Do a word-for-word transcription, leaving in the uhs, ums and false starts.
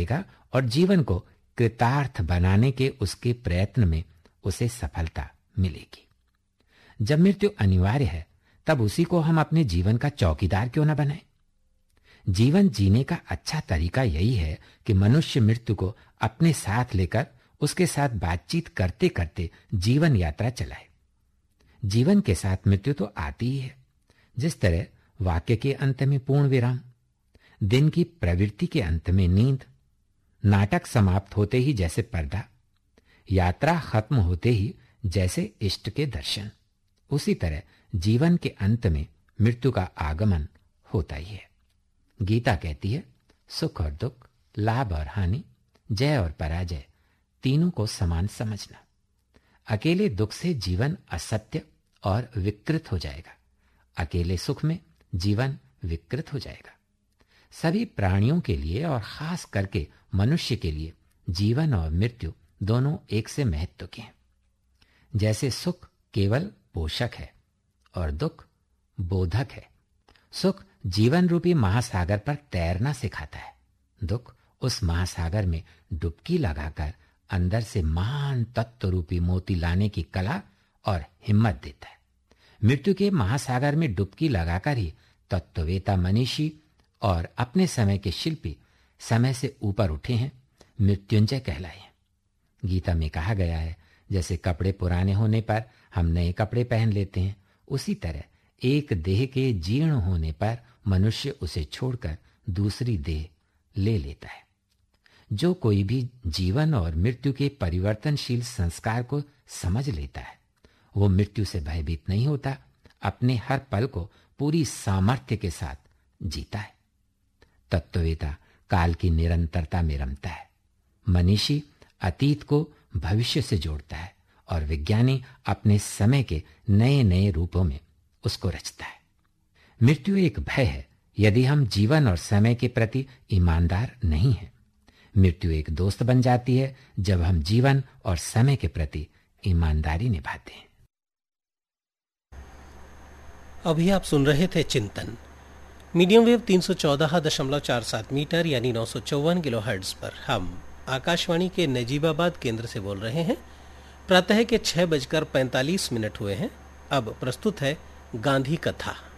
करेगा और जीवन को कृतार्थ बनाने के उसके प्रयत्न में उसे सफलता मिलेगी। जब मृत्यु अनिवार्य है तब उसी को हम अपने जीवन का चौकीदार क्यों न बनाएं? जीवन जीने का अच्छा तरीका यही है कि मनुष्य मृत्यु को अपने साथ लेकर उसके साथ बातचीत करते करते जीवन यात्रा चलाए। जीवन के साथ मृत्यु तो आती ही है। जिस तरह वाक्य के अंत में पूर्ण विराम, दिन की प्रवृत्ति के अंत में नींद, नाटक समाप्त होते ही जैसे पर्दा, यात्रा खत्म होते ही जैसे इष्ट के दर्शन, उसी तरह जीवन के अंत में मृत्यु का आगमन होता ही है। गीता कहती है, सुख और दुख, लाभ और हानि, जय और पराजय तीनों को समान समझना। अकेले दुख से जीवन असत्य और विकृत हो जाएगा, अकेले सुख में जीवन विकृत हो जाएगा। सभी प्राणियों के लिए और खास करके मनुष्य के लिए जीवन और मृत्यु दोनों एक से महत्व के हैं। जैसे सुख केवल पोषक है और दुख बोधक है। सुख जीवन रूपी महासागर पर तैरना सिखाता है, दुख उस महासागर में डुबकी लगाकर अंदर से महान तत्व रूपी मोती लाने की कला और हिम्मत देता है। मृत्यु के महासागर में डुबकी लगाकर ही तत्ववेता मनीषी और अपने समय के शिल्पी समय से ऊपर उठे हैं, मृत्युंजय कहलाए हैं। गीता में कहा गया है, जैसे कपड़े पुराने होने पर हम नए कपड़े पहन लेते हैं, उसी तरह एक देह के जीर्ण होने पर मनुष्य उसे छोड़कर दूसरी देह ले लेता है। जो कोई भी जीवन और मृत्यु के परिवर्तनशील संस्कार को समझ लेता है, वो मृत्यु से भयभीत नहीं होता, अपने हर पल को पूरी सामर्थ्य के साथ जीता है। तत्ववेता काल की निरंतरता में रमता है, मनीषी अतीत को भविष्य से जोड़ता है और विज्ञानी अपने समय के नए नए रूपों में उसको रचता है। मृत्यु एक भय है यदि हम जीवन और समय के प्रति ईमानदार नहीं हैं। मृत्यु एक दोस्त बन जाती है जब हम जीवन और समय के प्रति ईमानदारी निभाते हैं। अभी आप सुन रहे थे चिंतन, मीडियम वेव तीन सौ चौदह दशमलव चार सात मीटर यानी नौ सौ चौवन किलो हर्ट्ज पर हम आकाशवाणी के नजीबाबाद केंद्र से बोल रहे हैं। प्रातः के छह बजकर पैंतालीस मिनट हुए हैं। अब प्रस्तुत है गांधी कथा।